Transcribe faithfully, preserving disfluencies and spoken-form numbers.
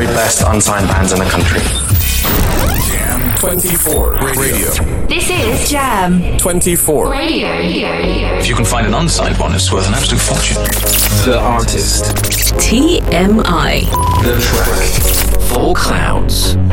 very best unsigned bands in the country. Jam twenty-four Radio. This is Jam twenty-four Radio. If you can find an unsigned one, it's worth an absolute fortune. The artist. T M I. The track. Four Clouds.